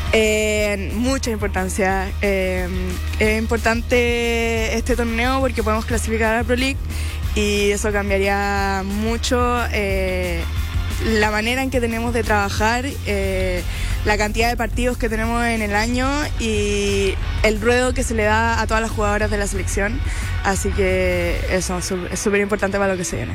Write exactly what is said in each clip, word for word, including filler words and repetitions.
Eh, mucha importancia. Eh, es importante este torneo porque podemos clasificar a la Pro League y eso cambiaría mucho eh, la manera en que tenemos de trabajar, eh, la cantidad de partidos que tenemos en el año y el ruedo que se le da a todas las jugadoras de la selección. Así que eso es súper importante para lo que se viene.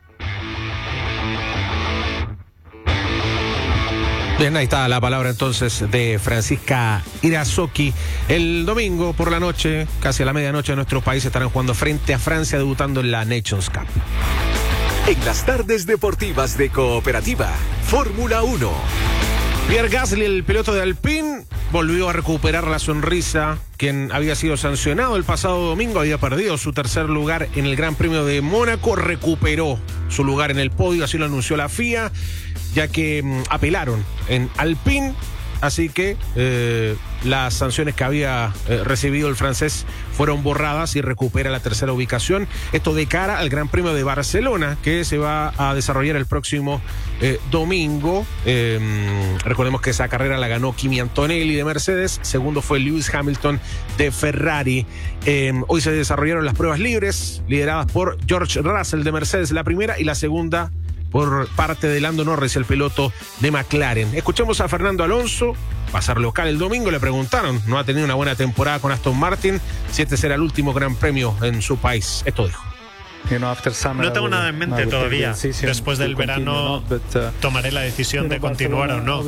Bien, ahí está la palabra entonces de Francisca Irazoki. El domingo por la noche, casi a la medianoche, nuestros países estarán jugando frente a Francia, debutando en la Nations Cup. En las tardes deportivas de Cooperativa, Fórmula uno. Pierre Gasly, el piloto de Alpine, volvió a recuperar la sonrisa. Quien había sido sancionado el pasado domingo, había perdido su tercer lugar en el Gran Premio de Mónaco, recuperó su lugar en el podio, así lo anunció la F I A, ya que mmm, apelaron en Alpine, así que eh, las sanciones que había eh, recibido el francés fueron borradas y recupera la tercera ubicación. Esto de cara al Gran Premio de Barcelona, que se va a desarrollar el próximo eh, domingo. Eh, recordemos que esa carrera la ganó Kimi Antonelli de Mercedes, segundo fue Lewis Hamilton de Ferrari. Eh, hoy se desarrollaron las pruebas libres, lideradas por George Russell de Mercedes, la primera, y la segunda por parte de Lando Norris, el piloto de McLaren. Escuchemos a Fernando Alonso, va a ser local el domingo. Le preguntaron, no ha tenido una buena temporada con Aston Martin, si este será el último gran premio en su país. Esto dijo. No tengo nada en mente todavía. Después del verano tomaré la decisión de continuar o no.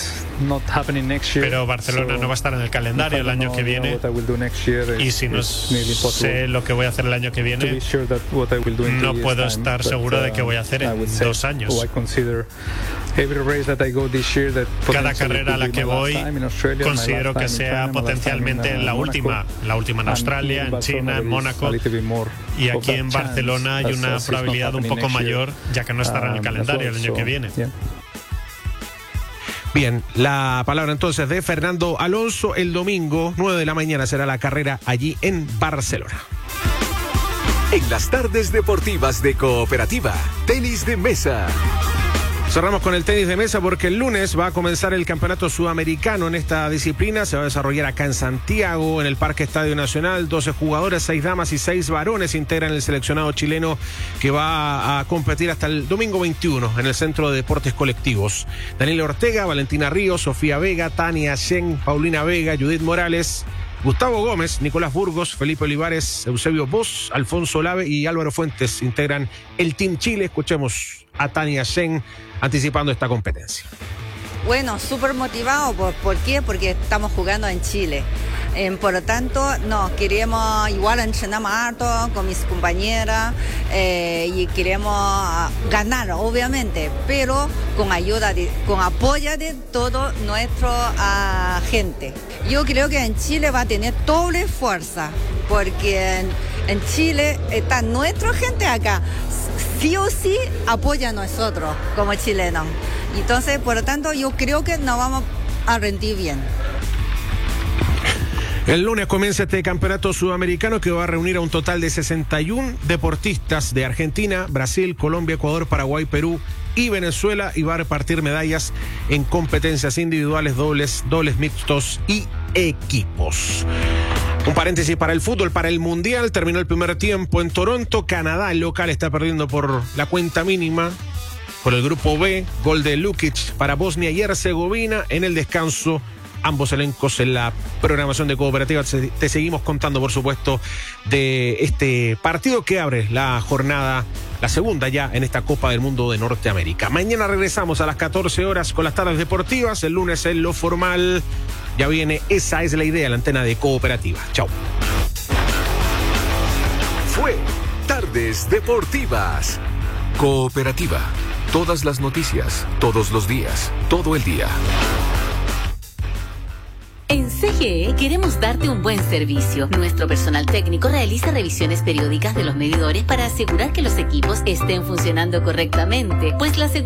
Pero Barcelona no va a estar en el calendario el año que viene. Y si no sé lo que voy a hacer el año que viene, no puedo estar seguro de qué voy a hacer en dos años. Cada carrera a la que voy considero que sea potencialmente la última. La última en Australia, en China, en Mónaco. Y aquí en Barcelona hay una probabilidad un poco mayor, ya que no estará en el calendario el año que viene. Bien, la palabra entonces de Fernando Alonso. El domingo, nueve de la mañana, será la carrera allí en Barcelona. En las tardes deportivas de Cooperativa, tenis de mesa. Cerramos con el tenis de mesa porque el lunes va a comenzar el campeonato sudamericano en esta disciplina. Se va a desarrollar acá en Santiago, en el Parque Estadio Nacional. doce jugadores, seis damas y seis varones integran el seleccionado chileno que va a competir hasta el domingo veintiuno en el Centro de Deportes Colectivos. Daniela Ortega, Valentina Ríos, Sofía Vega, Tania Shen, Paulina Vega, Judith Morales, Gustavo Gómez, Nicolás Burgos, Felipe Olivares, Eusebio Bosch, Alfonso Olave y Álvaro Fuentes integran el Team Chile. Escuchemos a Tania Shen anticipando esta competencia. Bueno, súper motivado. ¿Por, ¿Por qué? Porque estamos jugando en Chile. Eh, por lo tanto, no, queremos igual entrenar más harto con mis compañeras eh, y queremos ganar, obviamente, pero con ayuda, de, con apoyo de toda nuestra uh, gente. Yo creo que en Chile va a tener doble fuerza, porque en, en Chile está nuestra gente acá. Sí o sí apoya a nosotros como chilenos. Entonces, por lo tanto, yo creo que nos vamos a rendir bien. El lunes comienza este campeonato sudamericano que va a reunir a un total de sesenta y uno deportistas de Argentina, Brasil, Colombia, Ecuador, Paraguay, Perú y Venezuela, y va a repartir medallas en competencias individuales, dobles, dobles mixtos y equipos. Un paréntesis para el fútbol, para el Mundial. Terminó el primer tiempo en Toronto. Canadá, el local, está perdiendo por la cuenta mínima por el grupo B. Gol de Lukic para Bosnia y Herzegovina. En el descanso, ambos elencos en la programación de Cooperativa. Te seguimos contando, por supuesto, de este partido que abre la jornada, la segunda ya en esta Copa del Mundo de Norteamérica. Mañana regresamos a las catorce horas con las tardes deportivas. El lunes en lo formal. Ya viene, esa es la idea, la antena de Cooperativa. Chao. Fue Tardes Deportivas. Cooperativa. Todas las noticias, todos los días, todo el día. En C G E queremos darte un buen servicio. Nuestro personal técnico realiza revisiones periódicas de los medidores para asegurar que los equipos estén funcionando correctamente, pues la seguridad